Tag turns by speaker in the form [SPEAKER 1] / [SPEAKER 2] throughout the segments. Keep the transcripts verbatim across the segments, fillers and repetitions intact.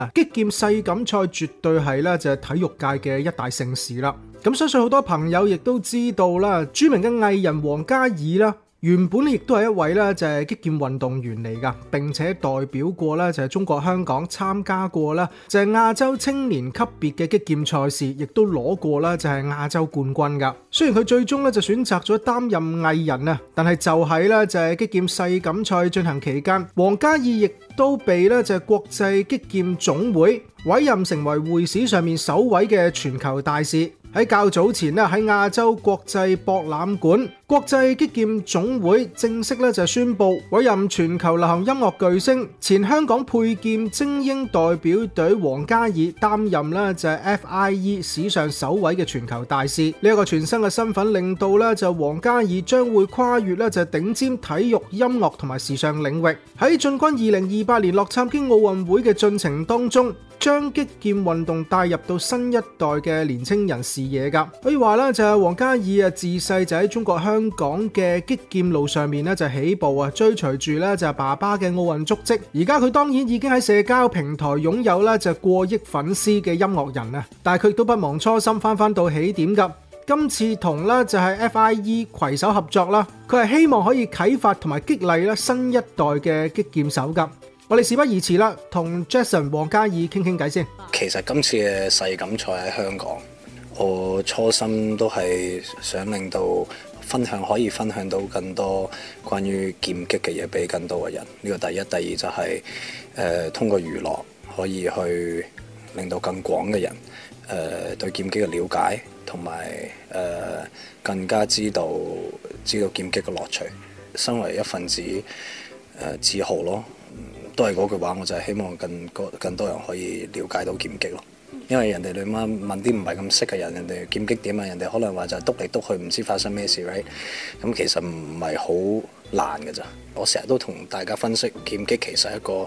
[SPEAKER 1] 擊劍世錦賽絕對係咧就係體育界嘅一大盛事啦。咁相信好多朋友亦都知道啦，著名嘅藝人王嘉爾啦，原本亦都係一位咧就係擊劍運動員嚟噶，並且代表過咧就係中國香港參加過啦就係亞洲青年級別嘅擊劍賽事，亦都攞過啦就係亞洲冠軍噶。雖然佢最終咧就選擇咗擔任藝人啊，但係就喺咧就係擊劍世錦賽進行期間，王嘉爾亦都被咧就係國際擊劍總會委任成為會史上面首位嘅全球大使。喺較早前咧，喺亞洲國際博覽館，國際擊劍總會正式咧就宣布委任全球流行音樂巨星、前香港佩劍精英代表隊王嘉爾擔任咧就係 F I E 史上首位嘅全球大使。呢一個全新嘅身份令到咧就王嘉爾將會跨越咧就頂尖體育、音樂同埋時尚領域，喺進軍二零二八年洛杉磯奧運會嘅進程當中，將擊劍運動帶入到新一代嘅年青人視野噶。可以話咧就係王嘉爾啊，自細就喺中國香港嘅擊劍路上面咧就起步啊，追隨住咧就係爸爸嘅奧運足跡。而家佢當然已經喺社交平台擁有咧就過億粉絲嘅音樂人啊，但係佢亦都不忘初心，翻翻到起點噶。今次同咧就係 F I E 攜手合作啦，佢係希望可以啟發同埋激勵咧新一代嘅擊劍手噶。我哋事不宜遲啦，同 Jason 王嘉爾傾傾偈先。
[SPEAKER 2] 其實今次嘅世錦賽喺香港，我初心都係想令到分享可以分享到更多關於劍擊嘅嘢俾更多嘅人。呢個第一，第二就係、是、誒、呃、通過娛樂可以去令到更廣嘅人誒、呃、對劍擊嘅了解，同埋誒更加知道知道劍擊嘅樂趣。身為一份子誒、呃、自豪咯。都係嗰句話，我就係希望更更多人可以了解到劍擊咯。因為人哋你媽問啲唔係咁識嘅人，人哋劍擊點啊？人哋可能話就係篤嚟篤去，唔知發生咩事 right？ 咁其實唔係好難嘅咋。我成日都同大家分析劍擊其實係一個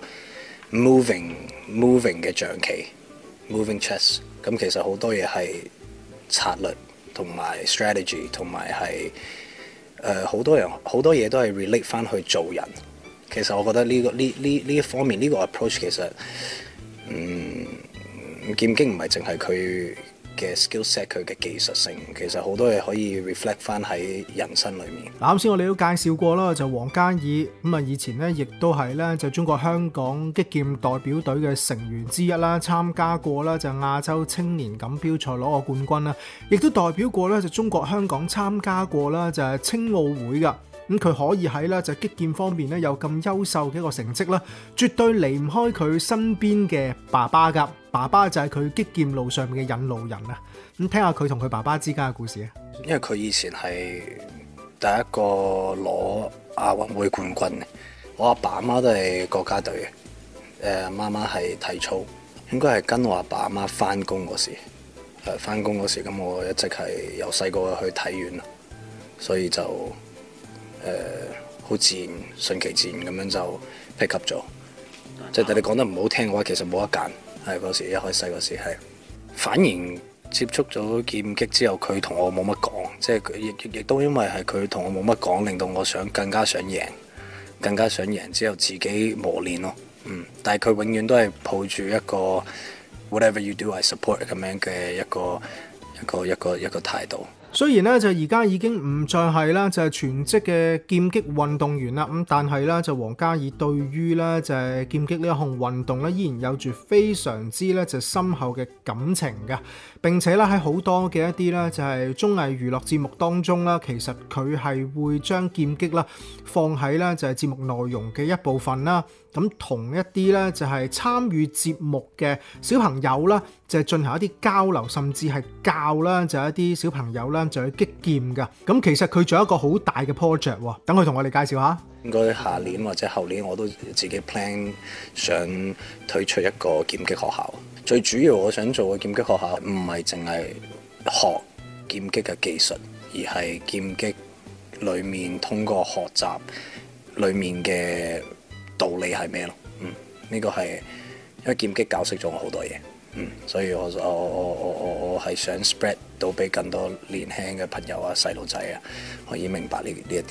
[SPEAKER 2] moving moving 嘅象棋 moving chess。咁其實好多嘢係策略同埋 strategy 同埋係誒好多人好多嘢都係 relate 翻去做人。其實我覺得呢、這個呢呢呢一方面呢、這個 approach 其實，嗯，劍擊唔係淨係佢嘅 skill set 佢嘅技術性，其實好多嘢可以 reflect 翻喺人生裏面。
[SPEAKER 1] 啱先我哋都介紹過啦，就王嘉爾咁啊，以前咧亦都係咧就中國香港擊劍代表隊嘅成員之一啦，參加過啦就亞洲青年錦標賽攞過冠軍啦，亦都代表過咧就中國香港參加過啦就係青奧會噶。咁佢可以喺咧就擊劍方面咧有咁優秀嘅一個成績啦，絕對離唔開佢身邊嘅爸爸噶。爸爸就係佢擊劍路上面嘅引路人啊！咁聽下佢同佢爸爸之間嘅故事啊。
[SPEAKER 2] 因為佢以前係第一個攞亞運會冠軍嘅，我阿爸阿媽都係國家隊嘅，誒媽媽係體操，應該係跟我阿爸阿媽翻工嗰時，誒翻工嗰時咁我一直係由細個去體院，所以就誒好、呃、自然順其自然咁樣就 pick up 咗。即係你講得唔好聽嘅話，其實冇得揀。係嗰時一開始嗰時係，反而接觸咗劍擊之後，佢同我冇乜講，即係佢亦亦都因為係佢同我冇乜講，令到我想更加想贏，更加想贏之後自己磨練咯。嗯，但係佢永遠都係抱住一個 whatever you do I support 咁樣嘅一個一個一個一個態度。
[SPEAKER 1] 雖然咧就而家已經唔再係啦，就係全職嘅劍擊運動員啦，咁但係咧就王嘉爾對於咧就係劍擊呢一項運動咧，依然有住非常之咧就深厚嘅感情嘅。並且咧喺好多嘅一啲咧就係綜藝娛樂節目當中啦，其實佢係會將劍擊啦放喺咧就係節目內容嘅一部分啦。咁同一啲咧就係參與節目嘅小朋友啦，就係進行一啲交流，甚至係教啦，就係一啲小朋友啦，就去擊劍噶。咁其實佢仲有一個好大嘅 project 喎，等佢同我哋介紹下。
[SPEAKER 2] 應該下年或者後年我都自己 plan 想推出一個劍擊學校。最主要我想做嘅劍擊學校唔係淨係學劍擊嘅技術，而係劍擊裡面通過學習裡面嘅道理係咩咯？嗯，呢個係因為劍擊教識咗我好多嘢，嗯，所以我我我我我我係想 spread 到俾更多年輕嘅朋友啊、細路仔啊，可以明白呢呢一點。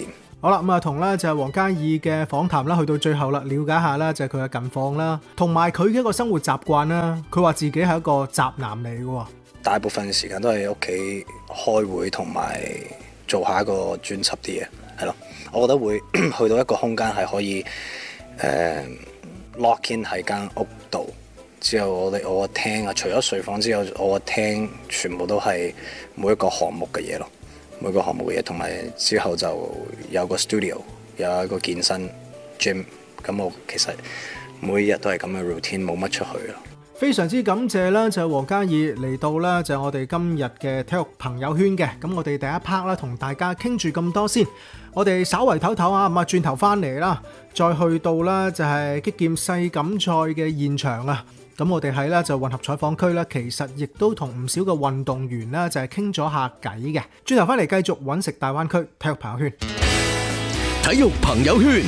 [SPEAKER 1] 好啦，咁啊同咧就係王嘉爾嘅訪談啦，去到最後啦，了解下啦就係佢嘅近況啦，同埋佢嘅一個生活習慣啦。佢話自己係一個宅男嚟嘅喎，
[SPEAKER 2] 大部分時間都喺屋企開會同埋做下一個專輯啲嘢，係咯。我覺得會去到一個空間係可以誒、呃、lock in 喺間屋度，之後我哋我個廳啊，除咗睡房之後，我個廳全部都係每一個項目嘅嘢咯。每個項目嘅嘢，同埋之後就有個 studio， 有一個健身 gym。咁我其實每日都係咁嘅 routine， 冇乜出去咯。
[SPEAKER 1] 非常之感謝啦，就係王嘉爾嚟到啦，就係我哋今日嘅體育朋友圈嘅。咁我哋第一 part 啦，同大家傾住咁多先，我哋稍為唞唞啊，咁啊轉頭翻嚟啦，再去到啦就係擊劍世錦賽嘅現場啊。咁我哋喺咧就混合採訪區咧，其實亦都同唔少嘅運動員啦，就係傾咗下偈嘅。轉頭翻嚟繼續揾食大灣區體育朋友圈。
[SPEAKER 3] 體育朋友圈，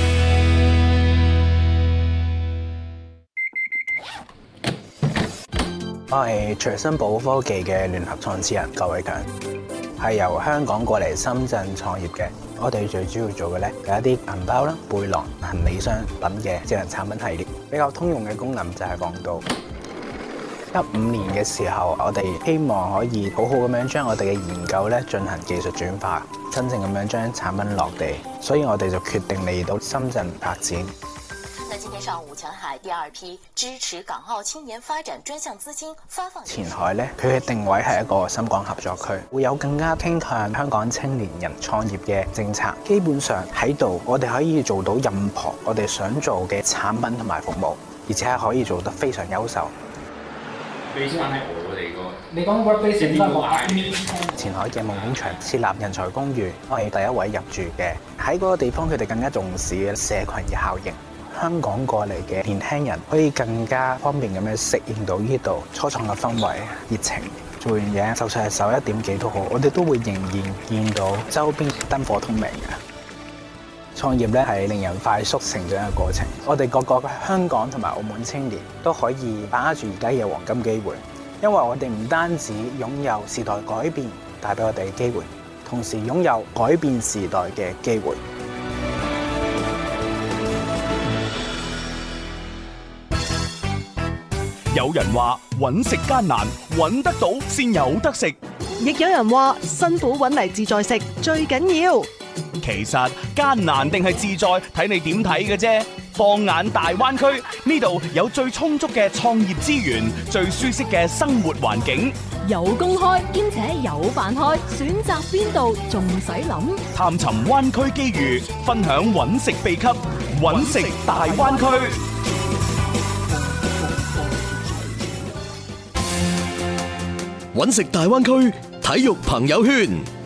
[SPEAKER 4] 我係隨身寶科技嘅聯合創始人郭偉強，係由香港過嚟深圳創業嘅。我哋最主要做嘅咧有一啲銀包啦、背囊、行李箱等嘅智能產品系列。比較通用嘅功能就係防盜。一五年嘅時候，我哋希望可以好好咁樣將我哋嘅研究咧進行技術轉化，真正咁樣將產品落地。所以我哋就決定嚟到深圳發展。
[SPEAKER 5] 那今天上午，前海第二批支持港澳青年發展專項資金發放。
[SPEAKER 4] 前海咧，佢嘅定位係一個深港合作區，會有更加傾向香港青年人創業嘅政策。基本上喺度，我哋可以做到任何我哋想做嘅產品同埋服務，而且係可以做得非常優秀。
[SPEAKER 6] 你先喺我哋個，
[SPEAKER 1] 你講 workplace
[SPEAKER 6] 點解？
[SPEAKER 4] 前海嘅夢工場設立人才公寓，我係第一位入住嘅。喺嗰個地方，佢哋更加重視嘅社群嘅效應。香港過嚟嘅年輕人可以更加方便咁樣適應到呢度初創嘅氛圍、熱情。做完嘢，就算係十一點幾都好，我哋都會仍然見到周邊燈火通明嘅。創業咧係令人快速成長嘅過程。我哋各個香港同埋澳門青年都可以把握住而家嘅黃金機會，因為我哋唔單止擁有時代改變帶俾我哋嘅機會，同時擁有改變時代嘅機會。
[SPEAKER 3] 有人話揾食艱難，揾得到先有得食。
[SPEAKER 7] 亦有人話辛苦揾嚟自在食最緊要。
[SPEAKER 3] 其實艱難定係自在，睇你點睇嘅啫。放眼大灣區，呢度有最充足嘅創業資源，最舒適嘅生活環境，
[SPEAKER 8] 有公開兼且有飯開，選擇邊度仲使諗？
[SPEAKER 3] 探尋灣區機遇，分享揾食秘笈，揾食大灣區。揾食大灣區體育朋友圈。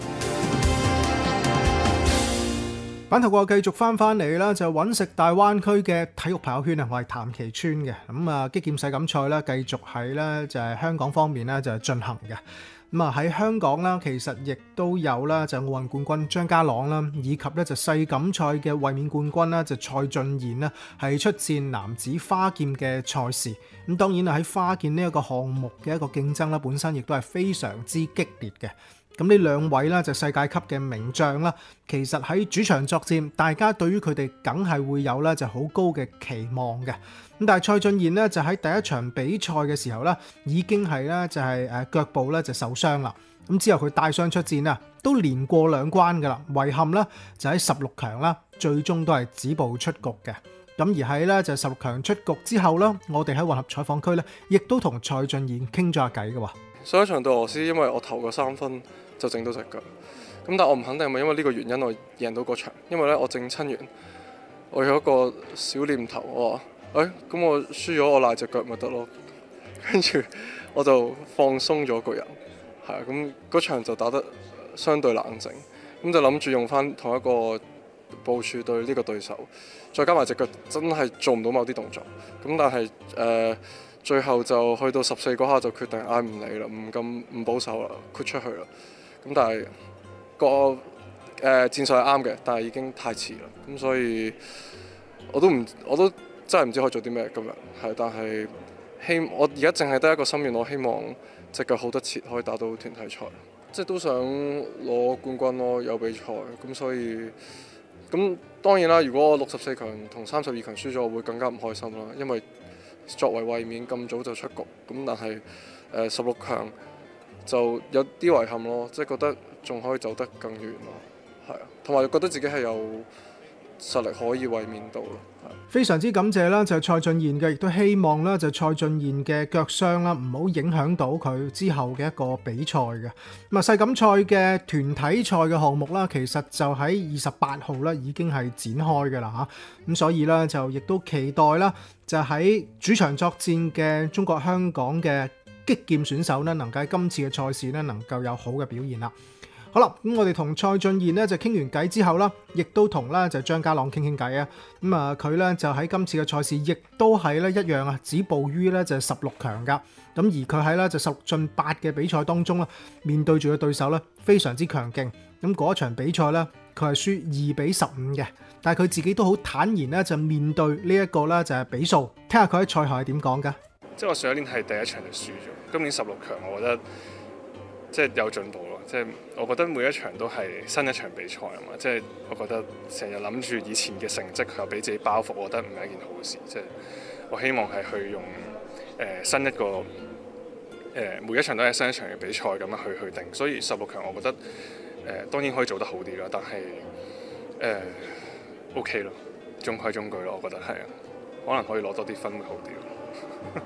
[SPEAKER 1] 版頭過繼續翻翻嚟啦，就揾食大灣區嘅體育朋友圈啊！我係譚其川嘅。咁啊，擊劍世錦賽咧，繼續喺咧就係香港方面咧就係進行嘅。咁啊喺香港啦，其實亦都有啦，就奧運冠軍張家朗啦，以及咧就世錦賽嘅衛冕冠軍啦，就蔡俊彥啦，係出戰男子花劍嘅賽事。咁當然啊，喺花劍呢一個項目嘅一個競爭啦，本身亦都係非常之激烈嘅。咁呢兩位啦，就世界級嘅名將啦，其實喺主場作戰，大家對於佢哋梗係會有咧就好高嘅期望嘅。咁但係蔡俊彥呢，就喺第一場比賽嘅時候咧，已經係咧就係誒腳部咧就受傷啦。咁之後佢帶傷出戰啊，都連過兩關噶啦，遺憾啦就喺十六強啦，最終都係止步出局嘅。咁而喺咧就十六強出局之後啦，我哋喺混合採訪區咧，亦都同蔡俊彥傾咗下偈嘅喎。
[SPEAKER 9] 上一場對俄羅斯，因為我投個三分就整到隻腳，咁但係我唔肯定係咪因為呢個原因我贏到嗰場，因為咧我整親完，我有一個小念頭，我話誒咁我輸咗我賴隻腳咪得咯，跟住我就放鬆咗個人，係啊，咁嗰場就打得相對冷靜，咁就諗住用翻同一個部署對呢個對手，再加埋隻腳真係做唔到某啲動作，咁但係誒。呃最後就去到十四嗰下就決定唉唔理啦，唔咁唔保守啦，豁出去啦。咁但係個誒、呃、戰術係啱嘅，但係已經太遲啦。咁所以我都唔我都真係唔知可以做啲咩今日係，但係希我而家淨係得一個心願，我希望隻腳好得切，可以打到團體賽，即係都想攞冠軍咯，有比賽咁，所以咁當然啦，如果我六十四強同三十二強輸咗，我會更加唔開心啦，因為作為衛冕咁早就出局，咁但係誒十六強就有啲遺憾咯，即係覺得仲可以走得更遠咯，係啊，同埋覺得自己係有實力可以衛冕到咯。
[SPEAKER 1] 非常之感謝啦，就係蔡俊彥嘅，亦都希望啦，就蔡俊彥嘅腳傷啦，唔好影響到佢之後嘅一個比賽嘅。咁啊，世錦賽嘅團體賽嘅項目啦，其實就喺二十八號啦，已經係展開嘅啦嚇。咁所以咧，就亦都期待啦，就喺主場作戰嘅中國香港嘅擊劍選手呢，能夠喺今次嘅賽事呢，能夠有好嘅表現啦。好啦，咁我哋同蔡俊彥咧就傾完偈之後啦，亦都同咧就張家朗傾傾偈啊。咁啊，佢咧就喺今次嘅賽事亦都係咧一樣啊，止步於咧就係十六強噶。咁而佢喺咧就十六進八嘅比賽當中啦，面對住嘅對手咧非常之強勁。咁嗰一場比賽咧，佢係輸二比十五嘅，但係佢自己都好坦然咧就面對呢一個咧就係比數。聽下佢喺賽後係點講噶？
[SPEAKER 10] 即係我上一年係第一場就輸咗，今年十六強，我覺得即係有進步咯。即係我覺得每一場都係新一場比賽啊嘛，即係我覺得成日諗住以前嘅成績又俾自己包袱，我覺得唔係一件好事。即係我希望係去用誒、呃、新一個誒、呃、每一場都係新一場嘅比賽咁樣去去定，所以十六強我覺得誒、呃、當然可以做得好啲啦，但係誒、呃、OK 咯，中規中矩咯，我覺得係啊，可能可以攞多啲分會好啲咯。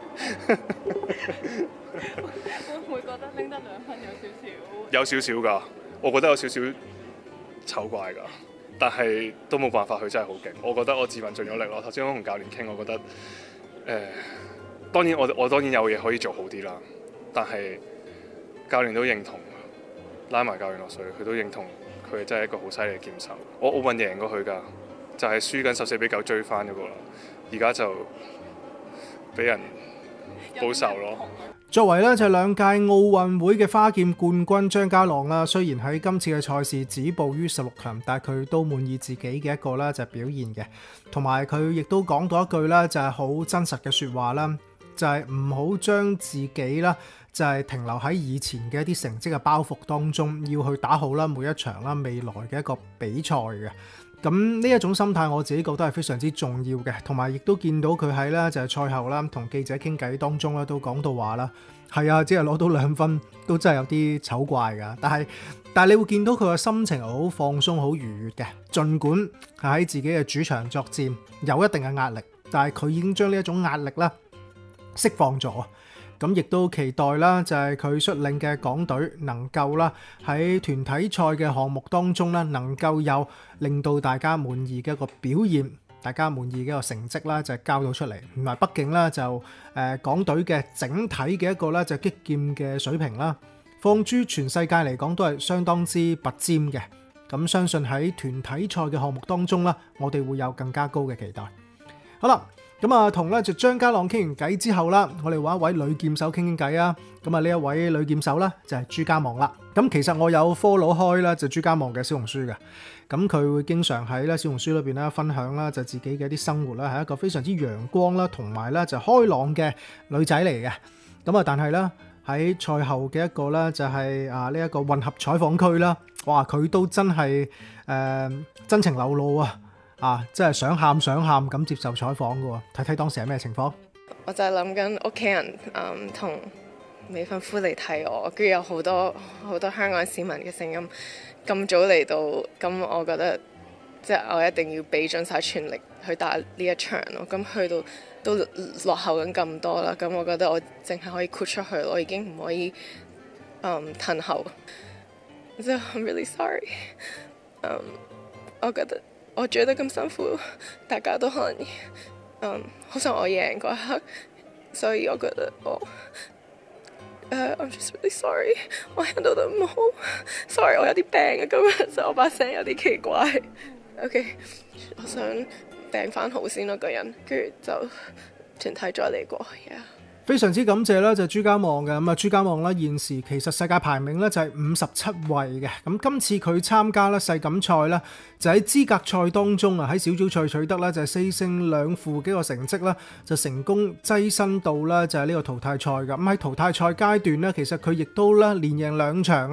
[SPEAKER 11] 會唔會覺得拎得兩分有少少？
[SPEAKER 10] 有少少㗎，我覺得有少少醜怪㗎，但係都冇辦法，佢真係好勁。我覺得我自問盡咗力咯。頭先我同教練傾，我覺得誒、呃，當然我我當然有嘢可以做好啲啦，但係教練都認同，拉埋教練落水，佢都認同佢真係一個好犀利嘅劍手。我奧運贏過佢㗎，就係、是、輸緊十四比九追翻嗰個啦，而家就俾人報仇咯。
[SPEAKER 1] 作為咧就兩屆奧運會嘅花劍冠軍張家朗啦，雖然喺今次嘅賽事止步於十六強，但係佢都滿意自己嘅一個咧就係表現嘅，同埋佢亦都講到一句咧就係好真實嘅說話啦，就係唔好將自己啦就係停留喺以前嘅一啲成績嘅包袱當中，要去打好啦每一場啦未來嘅一個比賽嘅。咁呢一種心態我自己覺得係非常之重要嘅，同埋亦都見到佢喺咧就係賽後啦同記者傾偈當中咧都講到話啦，係啊，只係攞到兩分都真係有啲醜怪㗎，但係但係你會見到佢嘅心情好放鬆好愉悅嘅，儘管係喺自己嘅主場作戰有一定嘅壓力，但係佢已經將呢一種壓力咧釋放咗。咁亦都期待啦，就係佢率領嘅港隊能夠啦喺團體賽嘅項目當中啦，能夠有令到大家滿意嘅一個表現，大家滿意嘅一個成績啦，就係交到出嚟。唔係，畢竟啦，就誒港隊嘅整體嘅一個咧就擊劍嘅水平啦，放諸全世界嚟講都係相當之拔尖嘅。咁相信喺團體賽嘅項目當中啦，我哋會有更加高嘅期待。好啦。咁啊，同咧就張家朗傾完偈之後啦，我哋揾一位女劍手傾傾偈啊。咁啊，呢一位女劍手咧就係朱家望啦。咁其實我有 follow 開啦，就朱家望嘅小紅書嘅。咁佢會經常喺咧小紅書裏邊咧分享啦，就自己嘅一啲生活啦，係一個非常之陽光啦，同埋咧就開朗嘅女仔嚟嘅。咁啊，但係咧喺賽後嘅一個咧就係啊呢一個混合採訪區啦，哇！佢都真係誒、呃、真情流露啊！啊！真係想喊想喊咁接受採訪嘅喎，睇睇當時係咩情況？
[SPEAKER 12] 我就係諗緊屋企人嗯同未婚夫嚟睇我，跟住有好多好多香港市民嘅聲音咁早嚟到，咁我覺得即係我一定要俾盡晒全力去打呢一場咯。咁去到都落後緊咁多啦，咁我覺得我淨係可以豁出去，我已經唔可以嗯褪後。So I'm really sorry。嗯，我覺得。我追得咁辛苦，大家都可能嗯好想我贏嗰一刻，所以我覺得我誒、uh, I'm just really sorry， 我 handle 得唔好 ，sorry 我有啲病啊，咁樣所以我把聲有啲奇怪。OK， 我想病返好先咯，個人跟住就團體再嚟過。Yeah.
[SPEAKER 1] 非常之感謝啦，就係朱家望嘅。咁啊，朱家望啦，現時其實世界排名咧就係五十七位嘅。咁今次佢參加咧世錦賽咧，就喺資格賽當中啊，喺小組賽取得咧就係四勝兩負嘅一個成績啦，就成功躋身到啦就係呢個淘汰賽嘅。咁喺淘汰賽階段咧，其實佢亦都咧連贏兩場啊，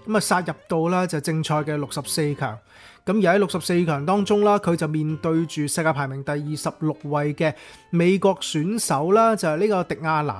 [SPEAKER 1] 咁啊殺入到啦就正賽嘅六十四強。咁而喺六十四強當中啦，佢就面對住世界排名第二十六位嘅美國選手啦，就係呢個迪亞拿。